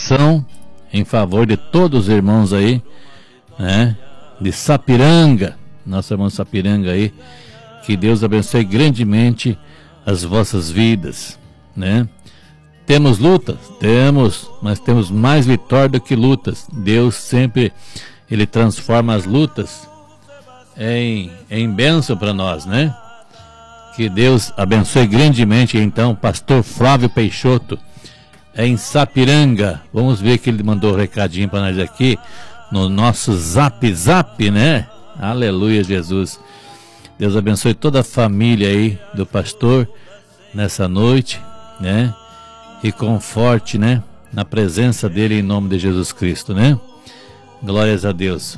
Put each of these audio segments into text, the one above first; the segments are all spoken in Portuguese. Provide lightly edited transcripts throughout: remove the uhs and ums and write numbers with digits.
oração em favor de todos os irmãos aí, né? De Sapiranga, nosso irmão Sapiranga aí, que Deus abençoe grandemente as vossas vidas, né? Temos lutas? Temos, mas temos mais vitória do que lutas. Deus sempre, Ele transforma as lutas em bênção para nós, né? Que Deus abençoe grandemente, então, pastor Flávio Peixoto, em Sapiranga. Vamos ver que ele mandou um recadinho para nós aqui, no nosso zap, né? Aleluia, Jesus. Deus abençoe toda a família aí do pastor nessa noite, né? E conforte, né? Na presença dele em nome de Jesus Cristo, né? Glórias a Deus.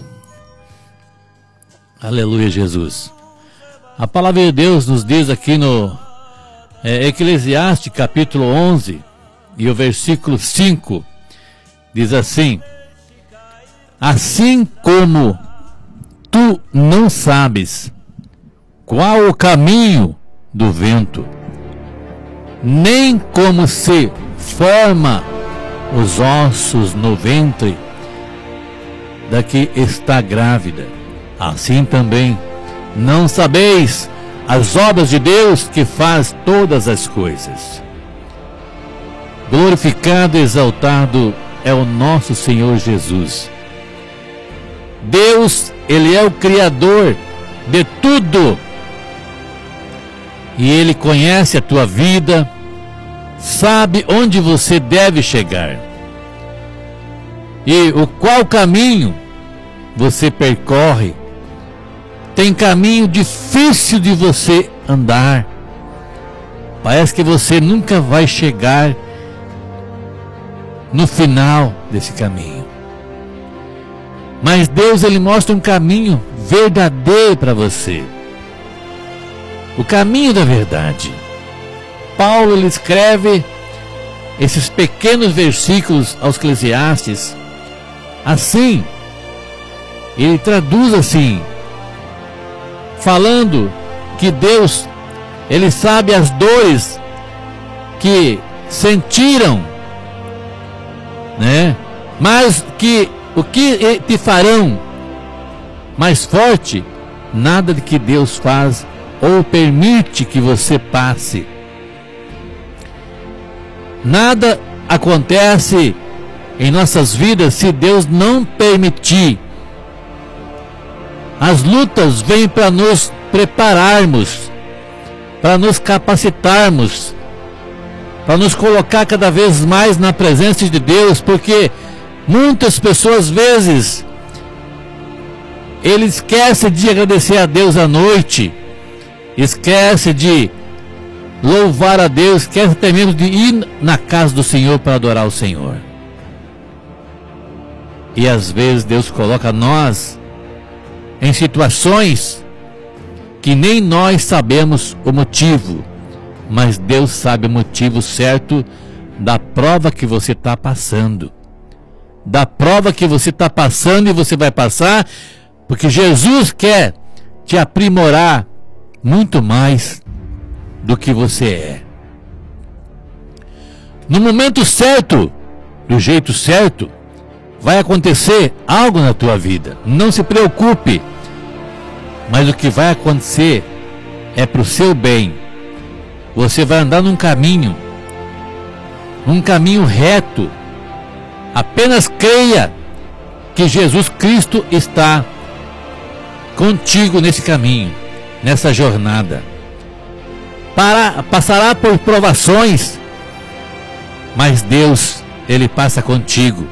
Aleluia, Jesus. A palavra de Deus nos diz aqui no Eclesiastes capítulo 11 e o versículo 5 diz assim: assim como tu não sabes qual o caminho do vento, nem como se forma os ossos no ventre da que está grávida, assim também não sabeis as obras de Deus que faz todas as coisas. Glorificado e exaltado é o nosso Senhor Jesus. Deus, Ele é o Criador de tudo. E Ele conhece a tua vida, sabe onde você deve chegar. E o qual caminho você percorre. Tem caminho difícil de você andar. Parece que você nunca vai chegar no final desse caminho. Mas Deus, Ele mostra um caminho verdadeiro para você. O caminho da verdade. Paulo, ele escreve esses pequenos versículos aos Eclesiastes assim. Ele traduz assim, falando que Deus, Ele sabe as dores que sentiram, né? Mas que o que te farão mais forte, nada de que Deus faz ou permite que você passe. Nada acontece em nossas vidas se Deus não permitir. As lutas vêm para nos prepararmos, para nos capacitarmos, para nos colocar cada vez mais na presença de Deus, porque muitas pessoas, às vezes, ele esquece de agradecer a Deus à noite, esquece de louvar a Deus, esquece até mesmo de ir na casa do Senhor para adorar o Senhor. E às vezes Deus coloca nós em situações que nem nós sabemos o motivo, mas Deus sabe o motivo certo da prova que você está passando. Da prova que você está passando e você vai passar, porque Jesus quer te aprimorar muito mais do que você é. No momento certo, do jeito certo, vai acontecer algo na tua vida. Não se preocupe. Mas o que vai acontecer é para o seu bem. Você vai andar num caminho reto. Apenas creia que Jesus Cristo está contigo nesse caminho, nessa jornada. Passará por provações, mas Deus, Ele passa contigo.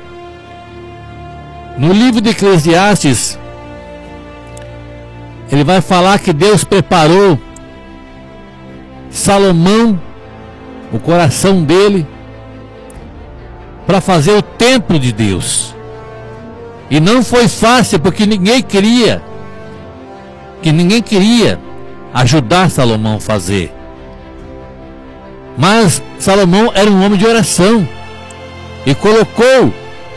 No livro de Eclesiastes, ele vai falar que Deus preparou Salomão, o coração dele, para fazer o templo de Deus. E não foi fácil, porque ninguém queria ajudar Salomão a fazer. Mas Salomão era um homem de oração e colocou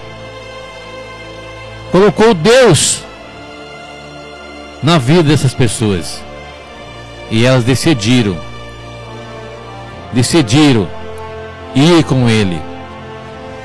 Deus na vida dessas pessoas, e elas decidiram ir com ele.